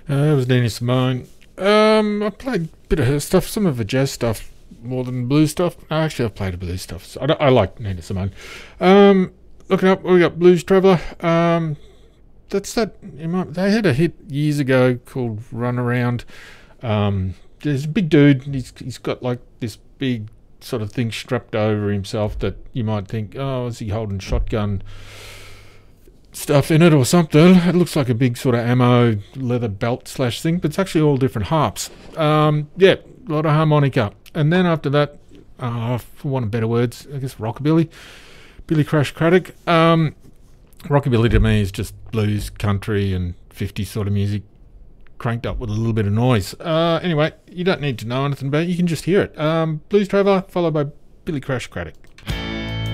It was Nina Simone. I played a bit of her stuff, some of the jazz stuff more than blues stuff. Actually, I've played the blues stuff. So I like Nina Simone. Looking up, we got Blues Traveller. That's that. They had a hit years ago called Run Around. There's a big dude. He's got like this big sort of thing strapped over himself that you might think, oh, is he holding shotgun stuff in it or something? It looks like a big sort of ammo leather belt slash thing, but it's actually all different harps. Yeah, a lot of harmonica. And then after that, for want of better words, I guess rockabilly. Billy Crash Craddock. Rockabilly to me is just blues, country, and 50s sort of music cranked up with a little bit of noise. Anyway, you don't need to know anything about it. You can just hear it. Blues Traveller, followed by Billy Crash Craddock.